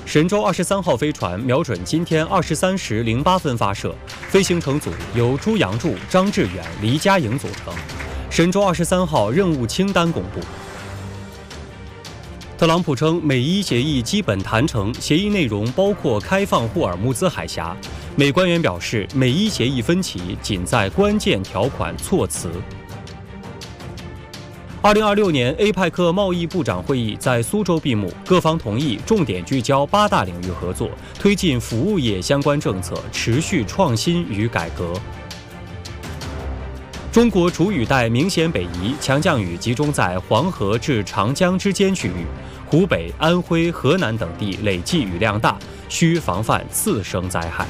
神舟23号飞船瞄准今天23时08分发射，飞行乘组由朱杨柱、张志远、黎佳颖组成。神舟23号任务清单公布。特朗普称，美伊协议基本谈成，协议内容包括开放霍尔木兹海峡。美官员表示，美伊协议分歧仅在关键条款措辞。2026年 APEC 贸易部长会议在苏州闭幕，各方同意重点聚焦8大领域合作，推进服务业相关政策持续创新与改革。中国主雨带明显北移，强降雨集中在黄河至长江之间区域，湖北、安徽、河南等地累计雨量大，需防范次生灾害。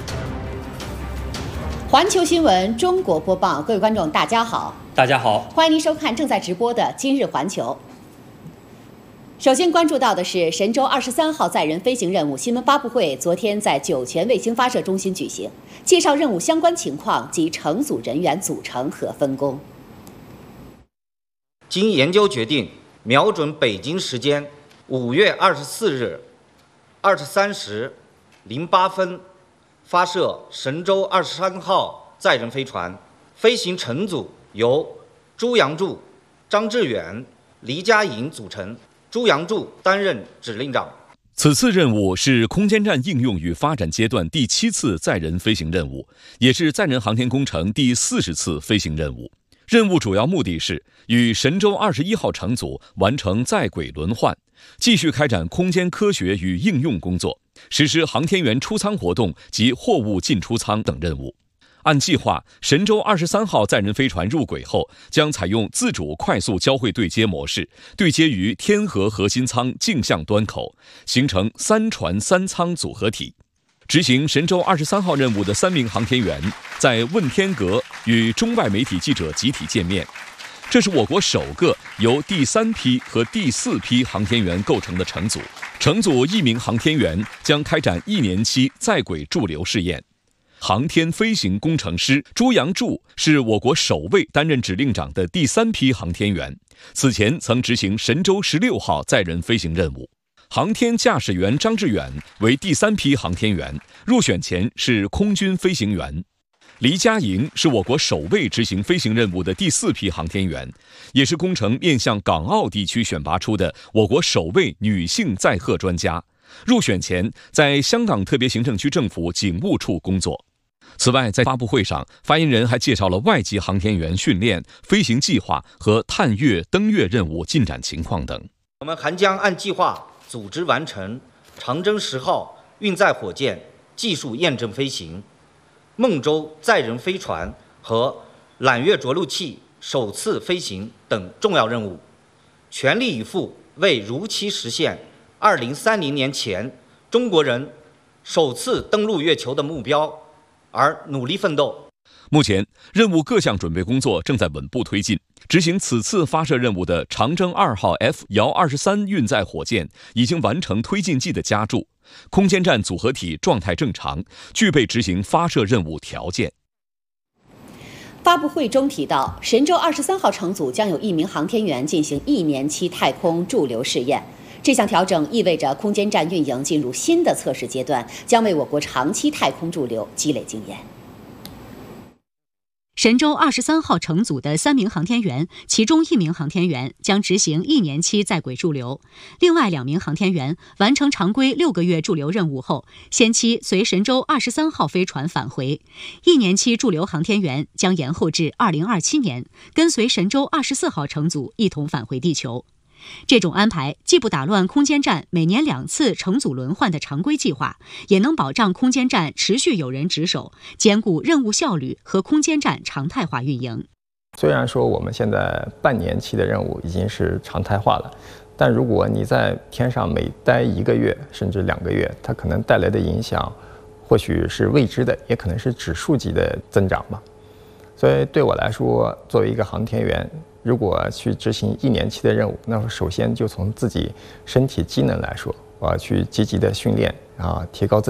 环球新闻中国播报，各位观众，大家好。 大家好， 欢迎您收看正在直播的今日环球。首先关注到的是神舟23号载人飞行任务新闻发布会，昨天在酒泉卫星发射中心举行，介绍任务相关情况及乘组人员组成和分工。 经研究决定，瞄准北京时间5月24日23时08分发射神舟23号载人飞船，飞行乘组由朱杨柱、张志远、黎佳颖组成，朱杨柱担任指令长。 此次任务是空间站应用与发展阶段第7次载人飞行任务，也是载人航天工程第40次飞行任务。任务主要目的是与神舟21号乘组完成在轨轮换，继续开展空间科学与应用工作，实施航天员出舱活动及货物进出舱等任务。按计划，神舟23号载人飞船入轨后，将采用自主快速交会对接模式，对接于天河核心舱径向端口，形成3船3舱组合体。执行神舟23号任务的3名航天员在问天阁与中外媒体记者集体见面。这是我国首个由第3批和第4批航天员构成的乘组。乘组1名航天员将开展1年期在轨驻留试验。航天飞行工程师朱杨柱是我国首位担任指令长的第3批航天员，此前曾执行神舟16号载人飞行任务。航天驾驶员张志远为第3批航天员，入选前是空军飞行员。黎佳颖是我国首位执行飞行任务的第4批航天员，也是工程面向港澳地区选拔出的我国首位女性载荷专家。入选前在香港特别行政区政府警务处工作。此外，在发布会上，发言人还介绍了外籍航天员训练、飞行计划和探月、登月任务进展情况等。 我们还将按计划组织完成长征10号运载火箭技术验证飞行、孟舟载人飞船和揽月着陆器首次飞行等重要任务，全力以赴为如期实现2030年前中国人首次登陆月球的目标而努力奋斗。 目前，任务各项准备工作正在稳步推进。执行此次发射任务的长征2号 F 遥23运载火箭已经完成推进剂的加注，空间站组合体状态正常，具备执行发射任务条件。 发布会中提到，神舟23号乘组将有1名航天员进行1年期太空驻留试验。这项调整意味着空间站运营进入新的测试阶段，将为我国长期太空驻留积累经验。 神舟23号乘组的3名航天员，其中1名航天员将执行1年期在轨驻留，另外2名航天员完成常规6个月驻留任务后，先期随神舟23号飞船返回。1年期驻留航天员将延后至2027年，跟随神舟24号乘组一同返回地球。这种安排既不打乱空间站每年2次乘组轮换的常规计划，也能保障空间站持续有人值守，兼顾任务效率和空间站常态化运营。 虽然说我们现在半年期的任务已经是常态化了，但如果你在天上每待1个月甚至2个月，它可能带来的影响或许是未知的，也可能是指数级的增长嘛。所以对我来说，作为一个航天员，如果去执行1年期的任务，那首先就从自己身体机能来说，我要去积极的训练，提高自己